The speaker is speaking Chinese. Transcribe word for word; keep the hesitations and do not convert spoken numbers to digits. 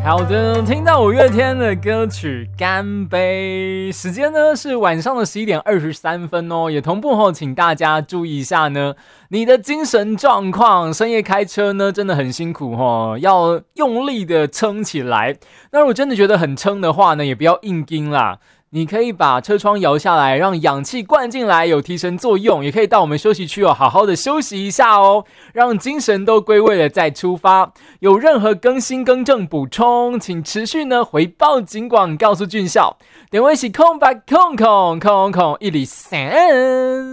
好的，听到五月天的歌曲《干杯》，时间呢是晚上的十一点二十三分哦，也同步后，请大家注意一下呢，你的精神状况，深夜开车呢真的很辛苦哦，要用力的撑起来。那如果真的觉得很撑的话呢，也不要硬盯啦。你可以把车窗摇下来，让氧气灌进来，有提神作用。也可以到我们休息区哦，好好的休息一下哦，让精神都归位了再出发。有任何更新、更正、补充，请持续呢回报警广，告诉俊孝。点位是空白空空空空一里三。